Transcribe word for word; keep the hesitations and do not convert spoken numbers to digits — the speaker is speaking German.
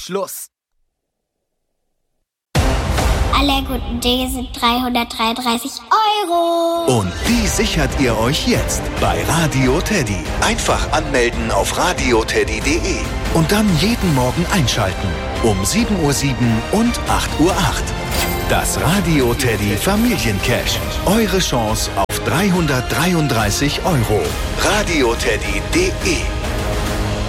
Schluss. Alle guten Dinge sind dreihundertdreiunddreißig Euro. Und die sichert ihr euch jetzt bei Radio Teddy. Einfach anmelden auf radioteddy punkt de und dann jeden Morgen einschalten. Um sieben Uhr sieben und acht Uhr acht. Das Radio Teddy Familiencash. Eure Chance auf dreihundertdreiunddreißig Euro. radioteddy punkt de